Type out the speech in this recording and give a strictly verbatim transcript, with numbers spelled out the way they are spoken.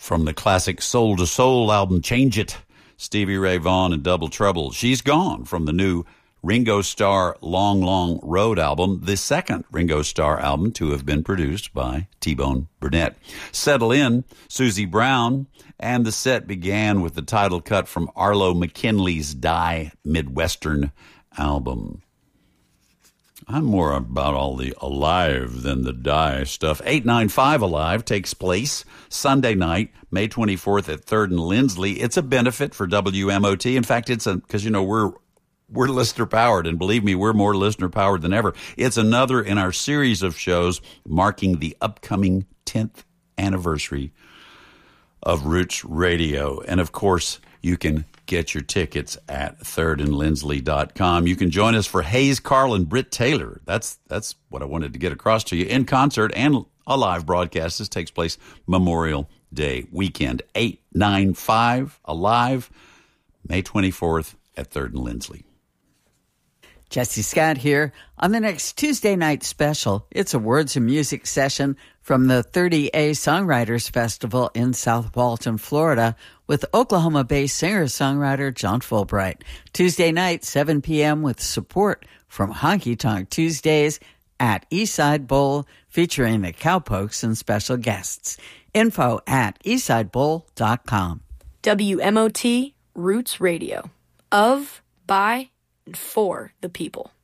from the classic Soul to Soul album, Change It, Stevie Ray Vaughan and Double Trouble. She's Gone from the new Ringo Starr Long, Long Road album, the second Ringo Starr album to have been produced by T-Bone Burnett. Settle In, Susie Brown, and the set began with the title cut from Arlo McKinley's Die Midwestern album. I'm more about all the Alive than the Die stuff. eight ninety-five Alive takes place Sunday night, May twenty-fourth at third and Lindsley. It's a benefit for W M O T. In fact, it's a, because, you know, we're we're listener powered, and believe me, we're more listener powered than ever. It's another in our series of shows marking the upcoming tenth anniversary of Roots Radio. And of course, you can get your tickets at third and lindsley dot com. You can join us for Hayes Carl and Britt Taylor. That's that's what I wanted to get across to you. In concert and a live broadcast. This takes place Memorial Day weekend. eight ninety-five Alive, May twenty-fourth at third and Lindsley. Jesse Scott here. On the next Tuesday night special, it's a words and music session from the thirty A Songwriters Festival in South Walton, Florida, with Oklahoma-based singer-songwriter John Fulbright. Tuesday night, seven p.m., with support from Honky Tonk Tuesdays at Eastside Bowl, featuring the Cowpokes and special guests. Info at eastside bowl dot com. W M O T Roots Radio. Of, by, and for the people.